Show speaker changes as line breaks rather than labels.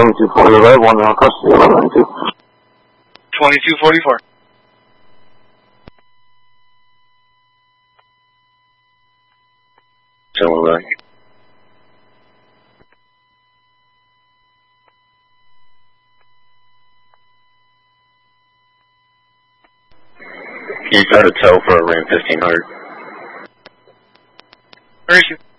2245, one in custody, 192.
2244.
Someone back. You got a tow for around 1500.
Where is you?